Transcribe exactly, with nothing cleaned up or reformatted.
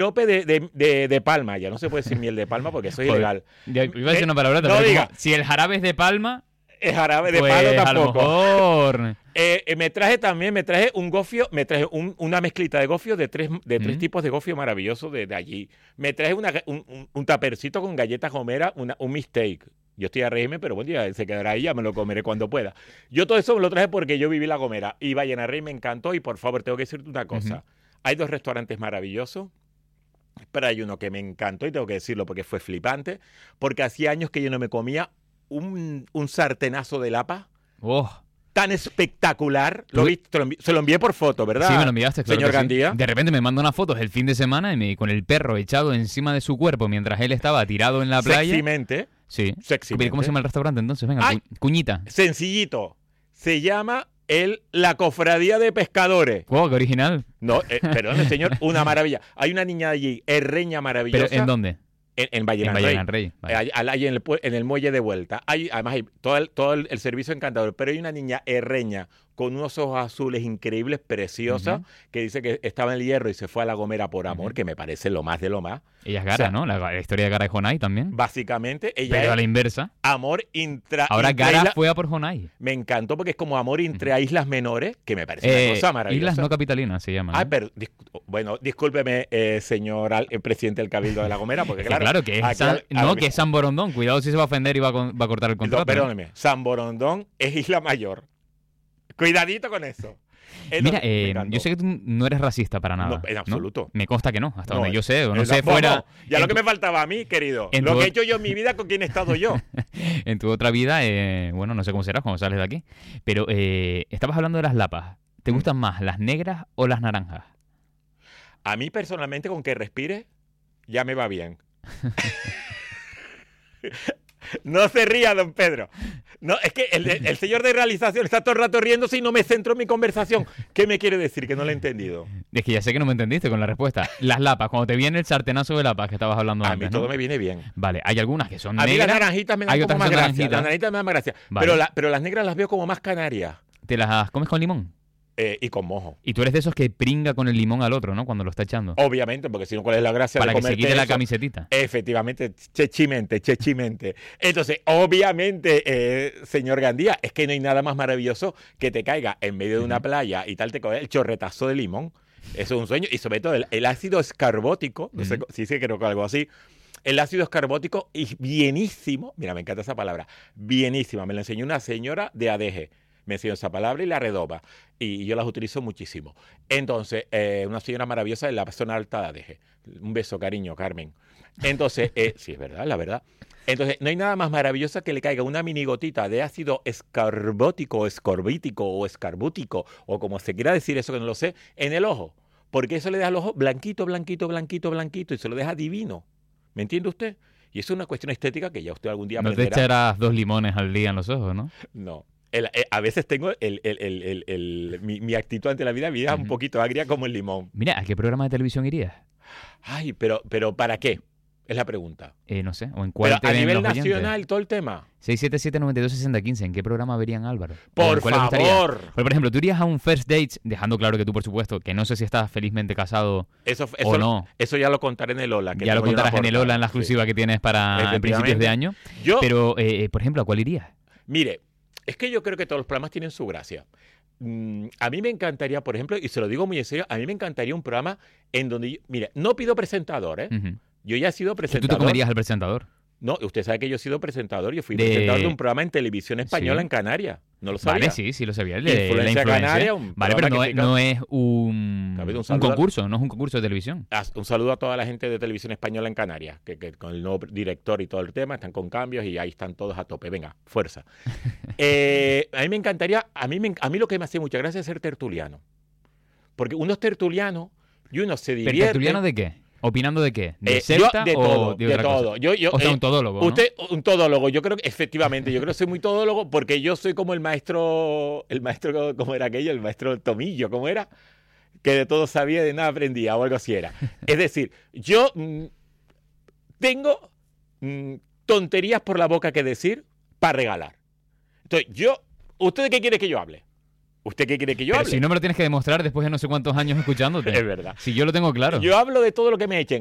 sirope de, de, de, de palma. Ya no se puede decir miel de palma porque eso es ilegal. Ya, iba a decir una palabrota, no pero diga. como, si el jarabe es de palma... Es jarabe de pues, palo a tampoco. lo mejor... Eh, eh, me traje también, me traje un gofio, me traje un, una mezclita de gofio de tres, de tres Mm. tipos de gofio maravillosos de, de allí. Me traje una, un, un, un tapercito con galletas Homera, una, un mistake. Yo estoy a régimen, pero bueno, ya se quedará ahí, ya me lo comeré cuando pueda. Yo todo eso me lo traje porque yo viví La Gomera. Y Ballena Rey me encantó y por favor, tengo que decirte una cosa. Uh-huh. Hay dos restaurantes maravillosos, pero hay uno que me encantó y tengo que decirlo porque fue flipante, porque hacía años que yo no me comía un, un sartenazo de lapa. Oh. Tan espectacular. Lo vi, te lo envi- se lo envié por foto, ¿verdad? Sí, me lo enviaste, claro señor que sí. Gandía. De repente me manda unas fotos el fin de semana y me, con el perro echado encima de su cuerpo mientras él estaba tirado en la playa. Sexymente. Sí. Sexymente. ¿Cómo se llama el restaurante entonces? Venga, Ay. cu- cuñita. Sencillito. Se llama el La Cofradía de Pescadores. Wow, qué original. No, eh, perdón, señor, una maravilla. Hay una niña allí, herreña maravillosa. ¿Pero en dónde? En, en Ballena En Rey. Ballena Rey. Vale. Eh, Ahí, ahí en, el, pue- en el muelle de vuelta. Hay, además, hay todo, el, todo el, el servicio encantador. Pero hay una niña herreña con unos ojos azules increíbles, preciosa, Uh-huh. que dice que estaba en el Hierro y se fue a La Gomera por amor, Uh-huh. que me parece lo más de lo más. Ella es Gara, o sea, ¿no? La, la historia de Gara y Jonai también. Básicamente, ella Pero a la es inversa. amor intra... Ahora intra Gara isla- fue a por Jonai. Me encantó porque es como amor entre islas menores, que me parece Eh, una cosa maravillosa. Islas no capitalinas se llaman. Ah, ¿no? pero, dis- bueno, discúlpeme, eh, señor al- el presidente del Cabildo de La Gomera, porque Que claro... claro, que es aquí San, al- no, al- que es San Borondón. Cuidado si se va a ofender y va a, con- va a cortar el No, contrato. ¿no? perdóneme, San Borondón es Isla Mayor. Cuidadito con eso. Entonces, Mira, me eh, encantó. yo sé que tú no eres racista para nada. No, en absoluto. Me consta que no, hasta No, donde yo es- sé, o no es- sé, vamos, fuera... Ya en lo que tu- me faltaba a mí, querido. en Lo tu- que he hecho yo en mi vida, con quién he estado yo. En tu otra vida, eh, bueno, no sé cómo serás cuando sales de aquí, pero eh, estabas hablando de las lapas. ¿Te Mm. gustan más las negras o las naranjas? A mí personalmente, con que respire, ya me va bien. No se ría, don Pedro. No, es que el, el señor de realización está todo el rato riéndose y no me centro en mi conversación. ¿Qué me quiere decir? Que no lo he entendido. Es que ya sé que no me entendiste con la respuesta. Las lapas, cuando te viene el sartenazo de lapas que estabas hablando A antes, mí ¿no? todo me viene bien. Vale, hay algunas que son A mí las negras, naranjitas me dan hay como otras más que son gracia. naranjitas. Las naranjitas me dan más gracia. Vale. Pero, la- pero las negras las veo como más canarias. te las comes con limón. eh, y con mojo. Y tú eres de esos que pringa con el limón al otro, ¿no? Cuando lo está echando. Obviamente, porque si no, ¿cuál es la gracia Para de que se comerte quite la eso? camisetita. Efectivamente, chechimente, chechimente. Entonces, obviamente, eh, señor Gandía, es que no hay nada más maravilloso que te caiga en medio de una Ujú. playa y tal te coge el chorretazo de limón. Eso es un sueño. Y sobre todo el, el ácido escarbótico, no sé Ujú. si sí, creo que algo así. El ácido escarbótico es bienísimo. Mira, me encanta esa palabra. Bienísima. Me la enseñó una señora de Adeje. Me enseñó esa palabra y la redoba. Y yo las utilizo muchísimo. Entonces, eh, una señora maravillosa en la zona alta de Adeje. Un beso, cariño, Carmen. Entonces, eh, sí, es verdad, la verdad. Entonces, no hay nada más maravilloso que le caiga una mini gotita de ácido escarbótico, escorbítico o escarbútico, o como se quiera decir eso que no lo sé, en el ojo. Porque eso le deja el ojo blanquito, blanquito, blanquito, blanquito, y se lo deja divino. ¿Me entiende usted? Y eso es una cuestión estética que ya usted algún día No te aprenderá. echarás dos limones al día en los ojos, ¿no? No. El- eh, a veces tengo el, el- el- el- el- mi, mi actitud ante la vida, mi vida es un Ujú. poquito agria como el limón. Mira, ¿a qué programa de televisión irías? Ay, pero, pero ¿para qué? Es la pregunta. Eh, no sé, o en cuál Pero te a ven nivel los oyentes. nacional, todo el tema. seis siete siete, nueve dos, seis cero uno cinco. ¿En qué programa verían Álvaro? ¿O Por en cuál les gustaría? favor. Pero, por ejemplo, tú irías a un first date, dejando claro que tú, por supuesto, que no sé si estás felizmente casado Eso, o eso, no. eso ya lo contaré en el Ola. Que Ya lo tengo yo una contarás en el portada. Ola, en la Sí. exclusiva que tienes para Efectivamente. principios de año. Yo, Pero, eh, por ejemplo, ¿a cuál irías? mire, es que yo creo que todos los programas tienen su gracia. Mm, a mí me encantaría, por ejemplo, y se lo digo muy en serio, a mí me encantaría un programa en donde, yo- mire, no pido presentador, ¿eh? Ujú. Yo ya he sido Que tú te presentador. comerías al presentador. No, usted sabe que yo he sido presentador. Yo fui De- presentador de un programa en televisión española Sí. en Canarias. ¿No lo sabía? Vale, sí, sí lo sabía. El de la Influencia influencia. Canaria, un Vale, programa pero no que es, se- no es un, David, un un saludo a- concurso, no es un concurso de televisión. Ah, un saludo a toda la gente de televisión española en Canarias, que, que con el nuevo director y todo el tema están con cambios y ahí están todos a tope. Venga, fuerza. Eh, a mí me encantaría, a mí, me, a mí lo que me hace mucha gracia es ser tertuliano. Porque uno es tertuliano y uno se ¿Pero divierte. tertuliano de qué? ¿Opinando de qué? ¿De Eh, secta yo, de o todo, de de, otra cosa? todo. Yo, yo, O sea, eh, un todólogo, ¿no? Usted, un todólogo, yo creo que efectivamente, yo creo que soy muy todólogo porque yo soy como el maestro, el maestro, ¿cómo era aquello? El maestro Tomillo, ¿cómo era? Que de todo sabía y de nada aprendía, o algo así era. Es decir, yo mm, tengo mm, tonterías por la boca que decir para regalar. Entonces, yo, ¿usted de qué quiere que yo hable? ¿Usted qué quiere que yo Pero hable? si no me lo tienes que demostrar después de no sé cuántos años escuchándote. Es verdad. Si yo lo tengo claro. Yo hablo de todo lo que me echen.